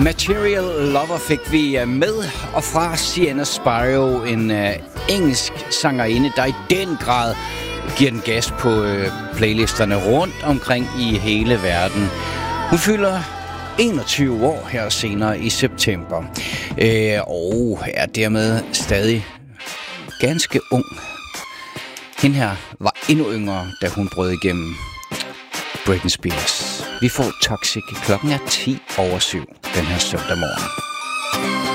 Material Lover fik vi med, og fra Sienna Spiro, en engelsk sangerinde, der i den grad giver den gas på playlisterne rundt omkring i hele verden. Hun fylder 21 år her senere i september, og er dermed stadig ganske ung. Hende her var endnu yngre, da hun brød igennem. Britney Spears. Vi får Toxic. Klokken er 7:10 den her søndag morgen.